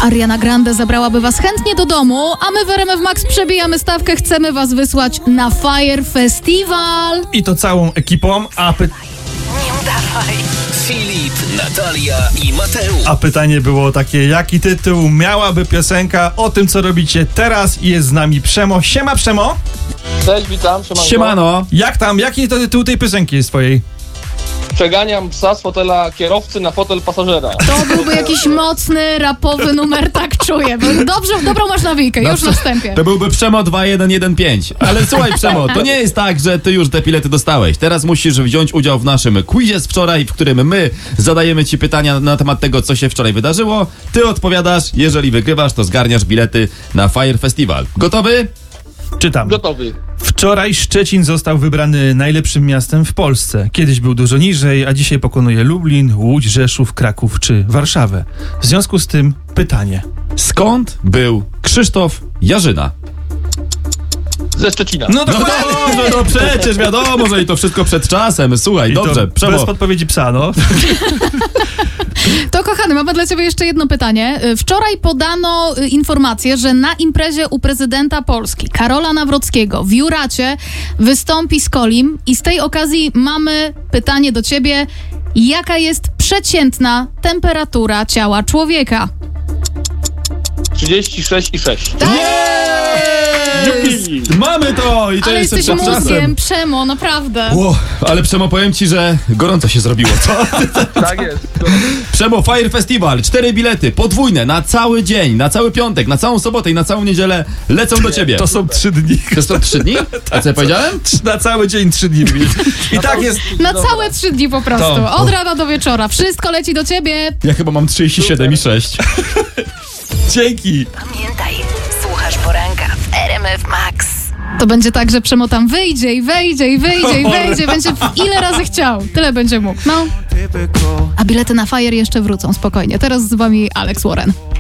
Ariana Grande zabrałaby was chętnie do domu, a my w RMF Max przebijamy stawkę, chcemy was wysłać na Fire Festival. I to całą ekipą, Nie udawaj. Filip, Natalia i Mateusz. a pytanie było takie, jaki tytuł miałaby piosenka o tym, co robicie teraz, i jest z nami Przemo. Siema, Przemo! Cześć, witam, siemanko. Siemano! Jak tam, jaki to tytuł tej piosenki jest twojej? Przeganiam psa z fotela kierowcy na fotel pasażera. To byłby jakiś mocny, rapowy numer, tak czuję. Dobrze, dobrą masz nawijkę, już na wstępie. To byłby Przemo 2115. Ale słuchaj, Przemo, to nie jest tak, że ty już te bilety dostałeś. Teraz musisz wziąć udział w naszym quizie z wczoraj, w którym my zadajemy ci pytania na temat tego, co się wczoraj wydarzyło. Ty odpowiadasz, jeżeli wygrywasz, to zgarniasz bilety na Fire Festival. Gotowy? Czytam. Gotowy. Wczoraj Szczecin został wybrany najlepszym miastem w Polsce. Kiedyś był dużo niżej, a dzisiaj pokonuje Lublin, Łódź, Rzeszów, Kraków czy Warszawę. W związku z tym pytanie. Skąd był Krzysztof Jarzyna? Ze Szczecina. No No dobrze, no przecież wiadomo, że i to wszystko przed czasem. Słuchaj, dobrze, Bez Przemo. podpowiedzi psa, no. To kochany, mamy dla ciebie jeszcze jedno pytanie. Wczoraj podano informację, że na imprezie u prezydenta Polski, Karola Nawrockiego, w Juracie wystąpi Skolim i z tej okazji mamy pytanie do ciebie. Jaka jest przeciętna temperatura ciała człowieka? 36,6. Mamy to! I to Ale jeszcze jesteś przed czasem. mózgiem, Przemo, naprawdę. Ale Przemo, powiem ci, że gorąco się zrobiło, co? Tak jest. Przemo, Fire Festival, 4 bilety, podwójne, na cały dzień, na cały piątek, na całą sobotę i na całą niedzielę lecą do ciebie. To są 3 dni. To są 3 dni? A co ja powiedziałem? Na cały dzień 3 dni. I tak jest. Na całe 3 dni po prostu. Od rana do wieczora. Wszystko leci do ciebie. Ja chyba mam 37,6. Dzięki. Pamiętaj, słuchasz poranka w RMF Max. To będzie tak, że Przemo tam wyjdzie i wejdzie i wyjdzie i wejdzie. Będzie ile razy chciał. Tyle będzie mógł. No. A bilety na Fire jeszcze wrócą, spokojnie. Teraz z wami Alex Warren.